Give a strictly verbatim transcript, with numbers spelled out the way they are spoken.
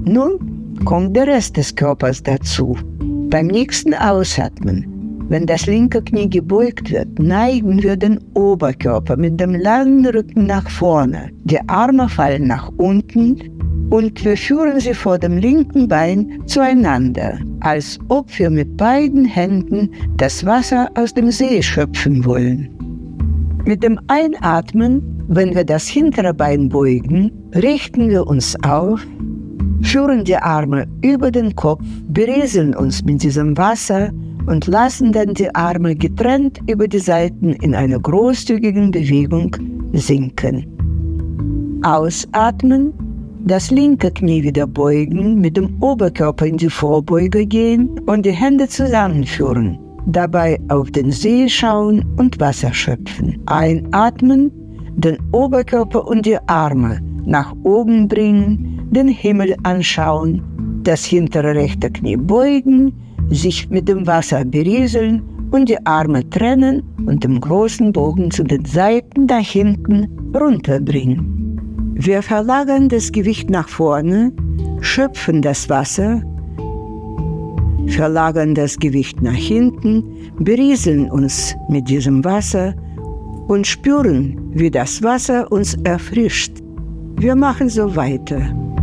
Nun kommt der Rest des Körpers dazu. Beim nächsten Ausatmen, wenn das linke Knie gebeugt wird, neigen wir den Oberkörper mit dem langen Rücken nach vorne. Die Arme fallen nach unten und wir führen sie vor dem linken Bein zueinander, als ob wir mit beiden Händen das Wasser aus dem See schöpfen wollen. Mit dem Einatmen, wenn wir das hintere Bein beugen, richten wir uns auf, führen die Arme über den Kopf, berieseln uns mit diesem Wasser und lassen dann die Arme getrennt über die Seiten in einer großzügigen Bewegung sinken. Ausatmen, das linke Knie wieder beugen, mit dem Oberkörper in die Vorbeuge gehen und die Hände zusammenführen. Dabei auf den See schauen und Wasser schöpfen. Einatmen, den Oberkörper und die Arme nach oben bringen, den Himmel anschauen, das hintere rechte Knie beugen, sich mit dem Wasser berieseln und die Arme trennen und im großen Bogen zu den Seiten da hinten runterbringen. Wir verlagern das Gewicht nach vorne, schöpfen das Wasser, verlagern das Gewicht nach hinten, berieseln uns mit diesem Wasser und spüren, wie das Wasser uns erfrischt. Wir machen so weiter.